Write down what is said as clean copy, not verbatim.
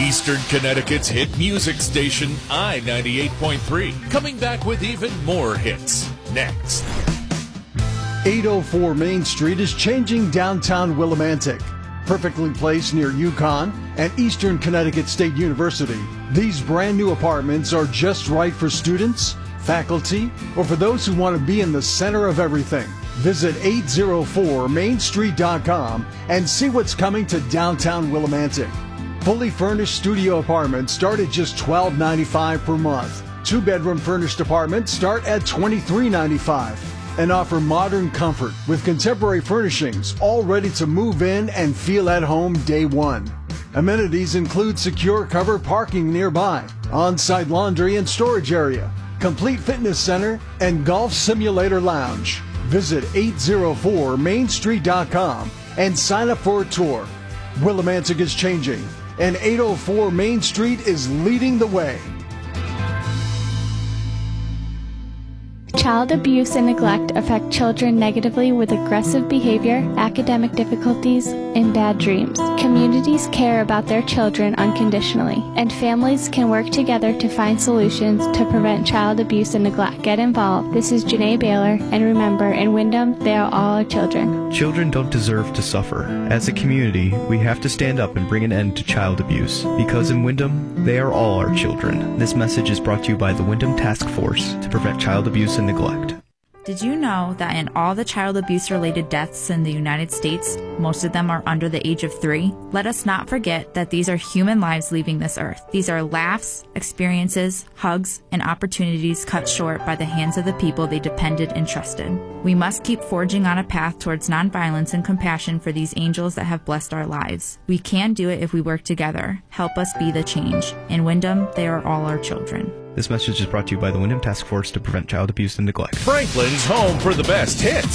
Eastern Connecticut's hit music station, I-98.3. Coming back with even more hits. Next. 804 Main Street is changing downtown Willimantic. Perfectly placed near UConn and Eastern Connecticut State University, these brand new apartments are just right for students, faculty, or for those who want to be in the center of everything. Visit 804mainstreet.com and see what's coming to downtown Willimantic. Fully furnished studio apartments start at just $12.95 per month. Two-bedroom furnished apartments start at $23.95 and offer modern comfort with contemporary furnishings, all ready to move in and feel at home day one. Amenities include secure covered parking nearby, on-site laundry and storage area, complete fitness center, and golf simulator lounge. Visit 804mainstreet.com and sign up for a tour. Willimantic is changing, and 804 Main Street is leading the way. Child abuse and neglect affect children negatively with aggressive behavior, academic difficulties, and bad dreams. Communities care about their children unconditionally, and families can work together to find solutions to prevent child abuse and neglect. Get involved. This is Janae Baylor, and remember, in Wyndham, they are all our children. Children don't deserve to suffer. As a community, we have to stand up and bring an end to child abuse, because in Wyndham, they are all our children. This message is brought to you by the Wyndham Task Force to prevent child abuse and neglect. Did you know that in all the child abuse-related deaths in the United States, most of them are under the age of 3? Let us not forget that these are human lives leaving this earth. These are laughs, experiences, hugs, and opportunities cut short by the hands of the people they depended and trusted. We must keep forging on a path towards nonviolence and compassion for these angels that have blessed our lives. We can do it if we work together. Help us be the change. In Wyndham, they are all our children. This message is brought to you by the Wyndham Task Force to prevent child abuse and neglect. Franklin's home for the best hits.